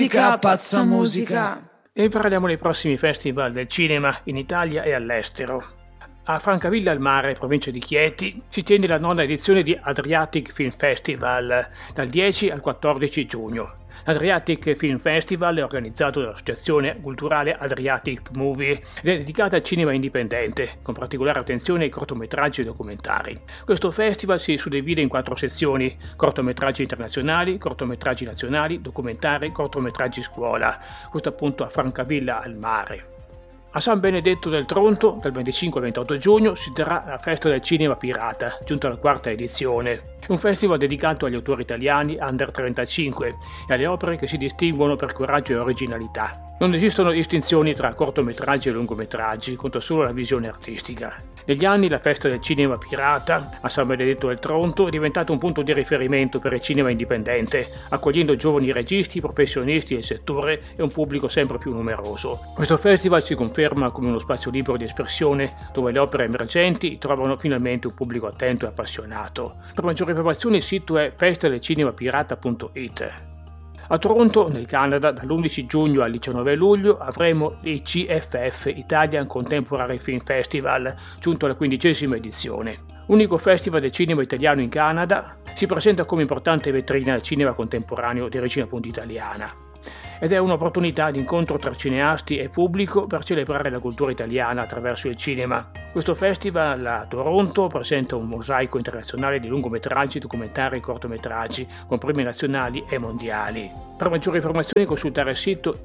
Pazza musica. E parliamo dei prossimi festival del cinema in Italia e all'estero. A Francavilla al Mare, provincia di Chieti, si tiene la 9ª edizione di Adriatic Film Festival, dal 10 al 14 giugno. L'Adriatic Film Festival è organizzato dall'Associazione Culturale Adriatic Movie ed è dedicata al cinema indipendente, con particolare attenzione ai cortometraggi e documentari. Questo festival si suddivide in 4 sezioni: cortometraggi internazionali, cortometraggi nazionali, documentari, cortometraggi scuola. Questo appunto a Francavilla al Mare. A San Benedetto del Tronto, dal 25 al 28 giugno, si terrà la Festa del Cinema Pirata, giunta alla 4ª edizione. È un festival dedicato agli autori italiani under 35 e alle opere che si distinguono per coraggio e originalità. Non esistono distinzioni tra cortometraggi e lungometraggi, conta solo la visione artistica. Negli anni la Festa del Cinema Pirata a San Benedetto del Tronto è diventata un punto di riferimento per il cinema indipendente, accogliendo giovani registi, professionisti del settore e un pubblico sempre più numeroso. Questo festival si conferma come uno spazio libero di espressione dove le opere emergenti trovano finalmente un pubblico attento e appassionato. Per maggiori informazioni il sito è festadelcinemapirata.it. A Toronto, nel Canada, dall'11 giugno al 19 luglio avremo il CFF Italian Contemporary Film Festival, giunto alla 15ª edizione. Unico festival del cinema italiano in Canada, si presenta come importante vetrina del cinema contemporaneo di origine appunto italiana. Ed è un'opportunità di incontro tra cineasti e pubblico per celebrare la cultura italiana attraverso il cinema. Questo festival a Toronto presenta un mosaico internazionale di lungometraggi, documentari e cortometraggi, con premi nazionali e mondiali. Per maggiori informazioni consultare il sito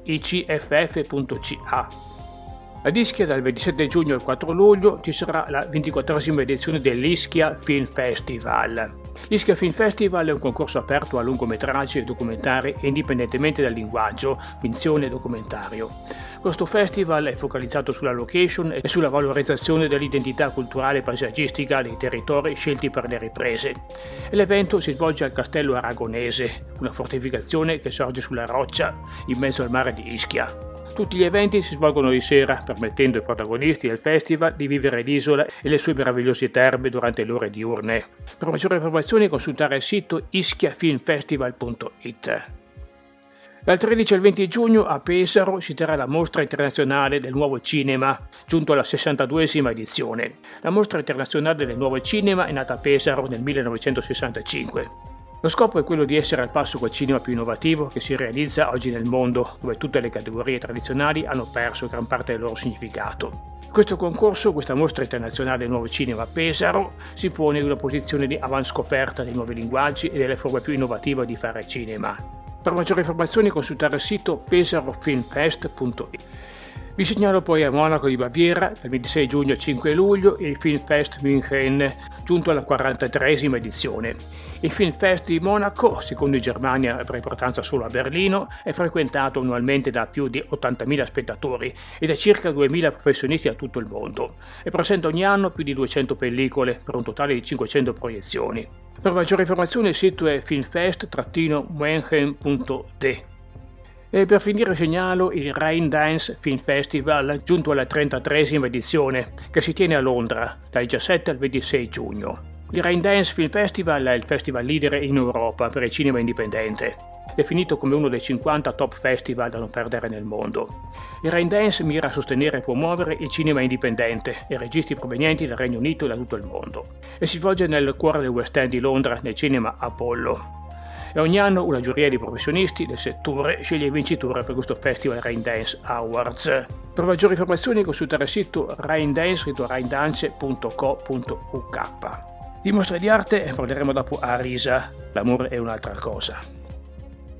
icff.ca. A Ischia dal 27 giugno al 4 luglio ci sarà la 24ª edizione dell'Ischia Film Festival. L'Ischia Film Festival è un concorso aperto a lungometraggi e documentari indipendentemente dal linguaggio, finzione e documentario. Questo festival è focalizzato sulla location e sulla valorizzazione dell'identità culturale e paesaggistica dei territori scelti per le riprese. E l'evento si svolge al Castello Aragonese, una fortificazione che sorge sulla roccia in mezzo al mare di Ischia. Tutti gli eventi si svolgono di sera, permettendo ai protagonisti del festival di vivere l'isola e le sue meravigliose terme durante le ore diurne. Per maggiori informazioni consultare il sito ischiafilmfestival.it. Dal 13 al 20 giugno a Pesaro si terrà la Mostra Internazionale del Nuovo Cinema, giunto alla 62ª edizione. La Mostra Internazionale del Nuovo Cinema è nata a Pesaro nel 1965. Lo scopo è quello di essere al passo col cinema più innovativo che si realizza oggi nel mondo, dove tutte le categorie tradizionali hanno perso gran parte del loro significato. Questo concorso, questa mostra internazionale del nuovo cinema a Pesaro, si pone in una posizione di avanscoperta dei nuovi linguaggi e delle forme più innovative di fare cinema. Per maggiori informazioni consultare il sito pesarofilmfest.it. Vi segnalo poi a Monaco di Baviera, dal 26 giugno al 5 luglio, il Filmfest München, giunto alla 43ª edizione. Il Filmfest di Monaco, secondo in Germania per importanza solo a Berlino, è frequentato annualmente da più di 80.000 spettatori e da circa 2.000 professionisti da tutto il mondo e presenta ogni anno più di 200 pellicole per un totale di 500 proiezioni. Per maggiori informazioni il sito è filmfest-münchen.de. E per finire segnalo il Rain Dance Film Festival, giunto alla 33ª edizione, che si tiene a Londra dal 17 al 26 giugno. Il Rain Dance Film Festival è il festival leader in Europa per il cinema indipendente, definito come uno dei 50 top festival da non perdere nel mondo. Il Rain Dance mira a sostenere e promuovere il cinema indipendente e registi provenienti dal Regno Unito e da tutto il mondo, e si svolge nel cuore del West End di Londra, nel cinema Apollo. E ogni anno una giuria di professionisti del settore sceglie il vincitore per questo Festival Rain Dance Awards. Per maggiori informazioni consultare il sito raindance.co.uk. Di mostre di arte parleremo dopo a Risa, l'amore è un'altra cosa.